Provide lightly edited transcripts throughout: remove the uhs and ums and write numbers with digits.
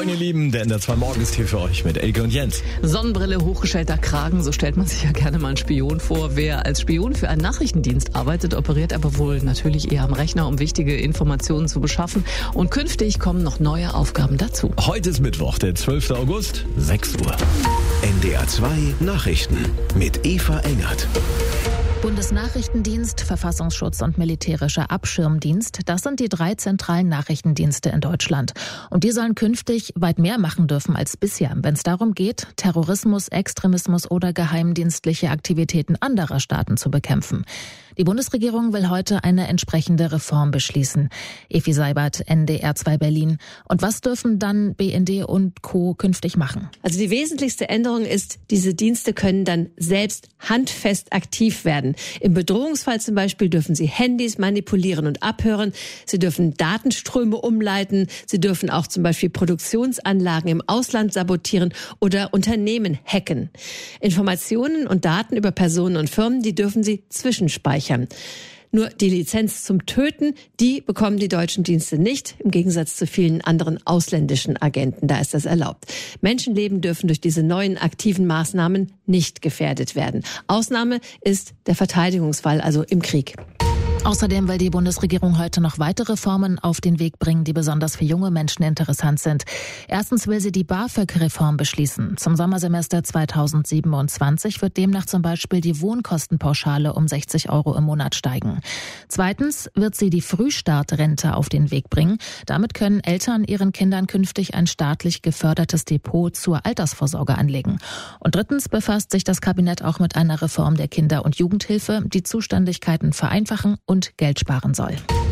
Moin ihr Lieben, der NDR 2 Morgen ist hier für euch mit Elke und Jens. Sonnenbrille, hochgestellter Kragen, so stellt man sich ja gerne mal einen Spion vor. Wer als Spion für einen Nachrichtendienst arbeitet, operiert aber wohl natürlich eher am Rechner, um wichtige Informationen zu beschaffen. Und künftig kommen noch neue Aufgaben dazu. Heute ist Mittwoch, der 12. August, 6 Uhr. NDR 2 Nachrichten mit Eva Engert. Bundesnachrichtendienst, Verfassungsschutz und militärischer Abschirmdienst, das sind die 3 zentralen Nachrichtendienste in Deutschland. Und die sollen künftig weit mehr machen dürfen als bisher, wenn es darum geht, Terrorismus, Extremismus oder geheimdienstliche Aktivitäten anderer Staaten zu bekämpfen. Die Bundesregierung will heute eine entsprechende Reform beschließen. Evi Seibert, NDR 2 Berlin. Und was dürfen dann BND und Co. künftig machen? Also die wesentlichste Änderung ist, diese Dienste können dann selbst handfest aktiv werden. Im Bedrohungsfall zum Beispiel dürfen sie Handys manipulieren und abhören. Sie dürfen Datenströme umleiten. Sie dürfen auch zum Beispiel Produktionsanlagen im Ausland sabotieren oder Unternehmen hacken. Informationen und Daten über Personen und Firmen, die dürfen sie zwischenspeichern. Nur die Lizenz zum Töten, die bekommen die deutschen Dienste nicht, im Gegensatz zu vielen anderen ausländischen Agenten. Da ist das erlaubt. Menschenleben dürfen durch diese neuen aktiven Maßnahmen nicht gefährdet werden. Ausnahme ist der Verteidigungsfall, also im Krieg. Außerdem will die Bundesregierung heute noch weitere Reformen auf den Weg bringen, die besonders für junge Menschen interessant sind. Erstens will sie die BAföG-Reform beschließen. Zum Sommersemester 2027 wird demnach zum Beispiel die Wohnkostenpauschale um 60 € im Monat steigen. Zweitens wird sie die Frühstartrente auf den Weg bringen. Damit können Eltern ihren Kindern künftig ein staatlich gefördertes Depot zur Altersvorsorge anlegen. Und drittens befasst sich das Kabinett auch mit einer Reform der Kinder- und Jugendhilfe, die Zuständigkeiten vereinfachen und Geld sparen soll.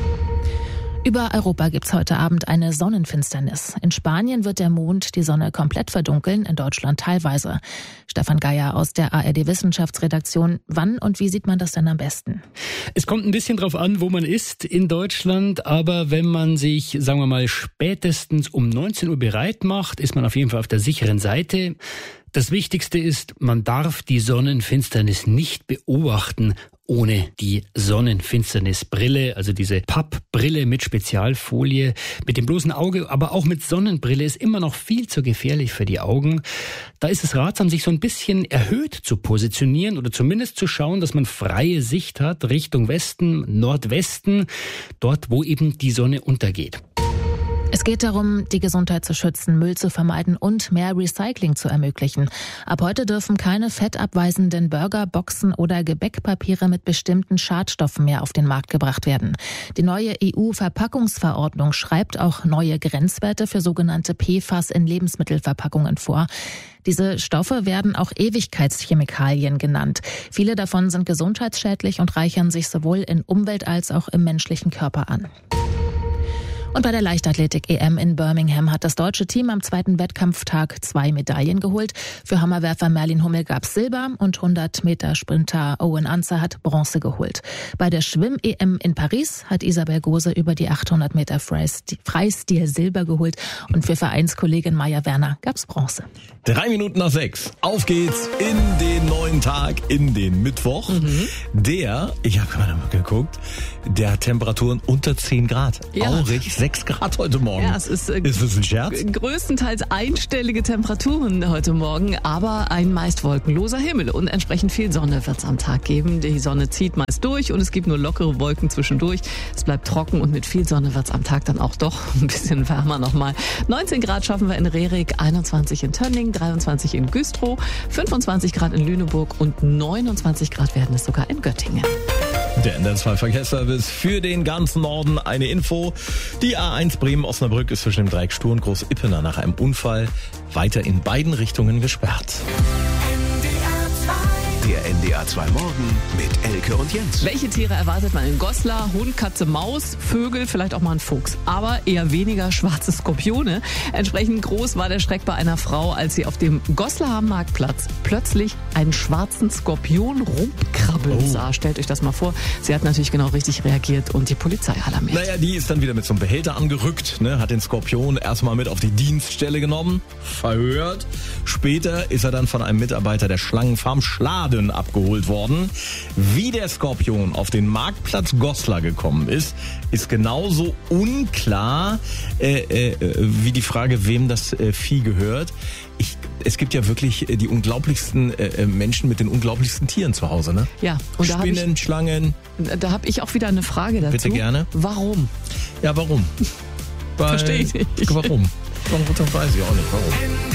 Über Europa gibt's heute Abend eine Sonnenfinsternis. In Spanien wird der Mond die Sonne komplett verdunkeln, in Deutschland teilweise. Stefan Geier aus der ARD-Wissenschaftsredaktion. Wann und wie sieht man das denn am besten? Es kommt ein bisschen drauf an, wo man ist in Deutschland. Aber wenn man sich, sagen wir mal, spätestens um 19 Uhr bereit macht, ist man auf jeden Fall auf der sicheren Seite. Das Wichtigste ist, man darf die Sonnenfinsternis nicht beobachten ohne die Sonnenfinsternisbrille, also diese Pappbrille mit Spezialfolie. Mit dem bloßen Auge, aber auch mit Sonnenbrille ist immer noch viel zu gefährlich für die Augen. Da ist es ratsam, sich so ein bisschen erhöht zu positionieren oder zumindest zu schauen, dass man freie Sicht hat Richtung Westen, Nordwesten, dort wo eben die Sonne untergeht. Es geht darum, die Gesundheit zu schützen, Müll zu vermeiden und mehr Recycling zu ermöglichen. Ab heute dürfen keine fettabweisenden Burger, Boxen oder Gebäckpapiere mit bestimmten Schadstoffen mehr auf den Markt gebracht werden. Die neue EU-Verpackungsverordnung schreibt auch neue Grenzwerte für sogenannte PFAS in Lebensmittelverpackungen vor. Diese Stoffe werden auch Ewigkeitschemikalien genannt. Viele davon sind gesundheitsschädlich und reichern sich sowohl in Umwelt als auch im menschlichen Körper an. Und bei der Leichtathletik-EM in Birmingham hat das deutsche Team am zweiten Wettkampftag 2 Medaillen geholt. Für Hammerwerfer Merlin Hummel gab's Silber und 100-Meter-Sprinter Owen Anzer hat Bronze geholt. Bei der Schwimm-EM in Paris hat Isabel Gose über die 800 Meter Freistil Silber geholt. Und für Vereinskollegin Maja Werner gab's Bronze. 3 Minuten nach 6. Auf geht's in den neuen Tag, in den Mittwoch. Der, ich habe mal geguckt, der hat Temperaturen unter 10 Grad. Ja. Aurich, 6 Grad heute Morgen. Ja, es ist das ein Scherz? Größtenteils einstellige Temperaturen heute Morgen, aber ein meist wolkenloser Himmel und entsprechend viel Sonne wird's am Tag geben. Die Sonne zieht meist durch und es gibt nur lockere Wolken zwischendurch. Es bleibt trocken und mit viel Sonne wird's am Tag dann auch doch ein bisschen wärmer nochmal. 19 Grad schaffen wir in Rerik, 21 in Tönning, 23 in Güstrow, 25 Grad in Lüneburg und 29 Grad werden es sogar in Göttingen. Der NDR 2 Verkehrsservice für den ganzen Norden. Eine Info. Die A1 Bremen-Osnabrück ist zwischen dem Dreieck Stur und Groß-Ippener nach einem Unfall weiter in beiden Richtungen gesperrt. Der NDR 2 Morgen mit Elke und Jens. Welche Tiere erwartet man in Goslar? Hund, Katze, Maus, Vögel, vielleicht auch mal ein Fuchs. Aber eher weniger schwarze Skorpione. Entsprechend groß war der Schreck bei einer Frau, als sie auf dem Goslarer Marktplatz plötzlich einen schwarzen Skorpion rumkrabbeln sah. Stellt euch das mal vor. Sie hat natürlich genau richtig reagiert und die Polizei alarmiert. Naja, die ist dann wieder mit so einem Behälter angerückt, ne, hat den Skorpion erstmal mit auf die Dienststelle genommen, verhört. Später ist er dann von einem Mitarbeiter der Schlangenfarm Schlade Milliarden abgeholt worden. Wie der Skorpion auf den Marktplatz Goslar gekommen ist genauso unklar wie die Frage, wem das Vieh gehört. Es gibt ja wirklich die unglaublichsten Menschen mit den unglaublichsten Tieren zu Hause, ne? Ja. Und Spinnen, Schlangen. Da habe ich auch wieder eine Frage dazu. Bitte gerne. Warum? Ja, warum? Verstehe ich nicht. Warum? Warum weiß ich auch nicht, warum.